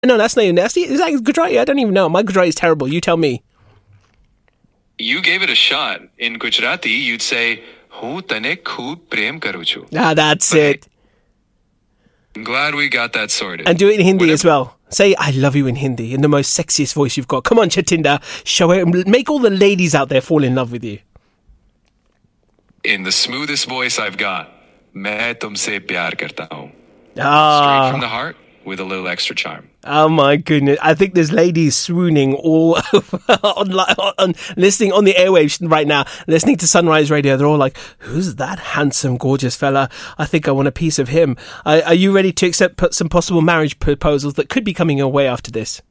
No, that's not even nasty. Is that Gujarati? I don't even know. My Gujarati is terrible. You tell me. You gave it a shot. In Gujarati, you'd say, "Hu tane khoob prem karu chu." That's it. I'm glad we got that sorted. And do it in Hindi as well. Say, "I love you" in Hindi, in the most sexiest voice you've got. Come on, Jatinder. Show it. Make all the ladies out there fall in love with you. In the smoothest voice I've got, "Main tumse pyar karta hu." Ah. Straight from the heart with a little extra charm. Oh my goodness. I think there's ladies swooning all over on listening on the airwaves right now, listening to Sunrise Radio. They're all like, who's that handsome, gorgeous fella? I think I want a piece of him. Are you ready to accept some possible marriage proposals that could be coming your way after this?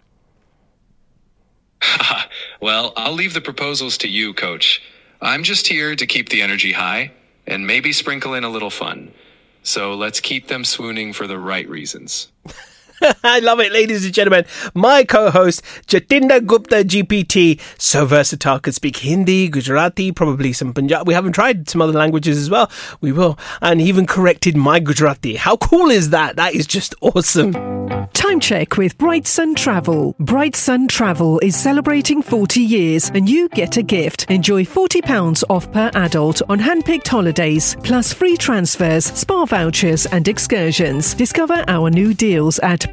Well, I'll leave the proposals to you, Coach. I'm just here to keep the energy high and maybe sprinkle in a little fun. So let's keep them swooning for the right reasons. I love it, ladies and gentlemen. My co-host, Jatinder Gupta GPT, so versatile, could speak Hindi, Gujarati, probably some Punjabi. We haven't tried some other languages as well. We will. And he even corrected my Gujarati. How cool is that? That is just awesome. Time check with Bright Sun Travel. Bright Sun Travel is celebrating 40 years and you get a gift. Enjoy £40 off per adult on hand-picked holidays, plus free transfers, spa vouchers and excursions. Discover our new deals at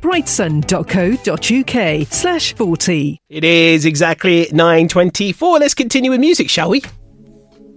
brightsun.co.uk/40. It is exactly 9:24. Let's continue with music, shall we?